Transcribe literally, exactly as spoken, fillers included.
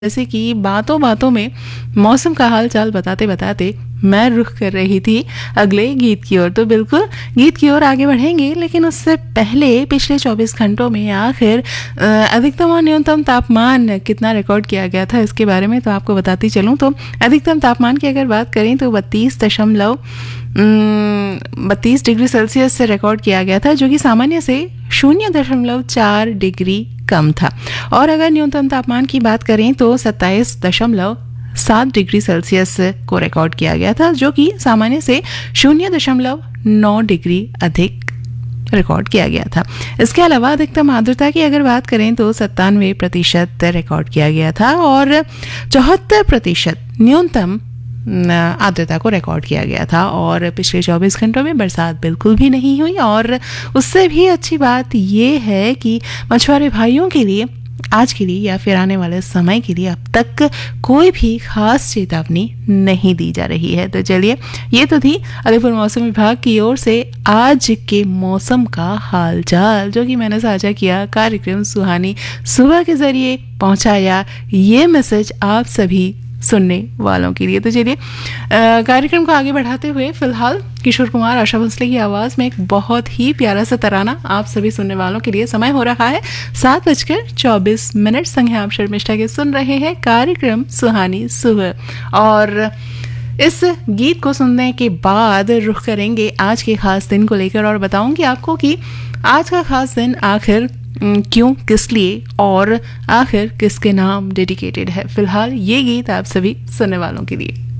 जैसे कि बातों बातों में मौसम का हाल चाल बताते बताते मैं रुख कर रही थी अगले गीत की ओर। तो बिल्कुल गीत की ओर आगे बढ़ेंगे, लेकिन उससे पहले पिछले चौबीस घंटों में आखिर अ, अधिकतम और न्यूनतम तापमान कितना रिकॉर्ड किया गया था इसके बारे में तो आपको बताती चलूं। तो अधिकतम तापमान की अगर बात करें तो बत्तीस दशमलव बत्तीस डिग्री सेल्सियस से रिकॉर्ड किया गया था, जो कि सामान्य से शून्य दशमलव चार डिग्री कम था। और अगर न्यूनतम तापमान की बात करें तो सत्ताईस दशमलव सात डिग्री सेल्सियस को रिकॉर्ड किया गया था, जो कि सामान्य से शून्य दशमलव नौ डिग्री अधिक रिकॉर्ड किया गया था। इसके अलावा अधिकतम आर्द्रता की अगर बात करें तो सत्तानवे प्रतिशत रिकॉर्ड किया गया था और चौहत्तर प्रतिशत न्यूनतम आर्द्रता को रिकॉर्ड किया गया था। और पिछले चौबीस घंटों में बरसात बिल्कुल भी नहीं हुई। और उससे भी अच्छी बात ये है कि मछुआरे भाइयों के लिए आज के लिए या फिर आने वाले समय के लिए अब तक कोई भी खास चेतावनी नहीं दी जा रही है। तो चलिए, ये तो थी अलीपुर मौसम विभाग की ओर से आज के मौसम का हाल चाल, जो कि मैंने साझा किया कार्यक्रम सुहानी सुबह के जरिए पहुंचाया ये मैसेज आप सभी सुनने वालों के लिए। तो चलिए कार्यक्रम को आगे बढ़ाते हुए फिलहाल किशोर कुमार आशा भोसले की आवाज में एक बहुत ही प्यारा सा तराना आप सभी सुनने वालों के लिए। समय हो रहा है सात बजकर चौबीस मिनट। संग आप शर्मिष्ठा के सुन रहे हैं कार्यक्रम सुहानी सुबह। और इस गीत को सुनने के बाद रुख करेंगे आज के खास दिन को लेकर और बताऊंगी आपको कि आज का खास दिन आखिर क्यों, किस लिए और आखिर किसके नाम डेडिकेटेड है। फिलहाल ये गीत आप सभी सुनने वालों के लिए।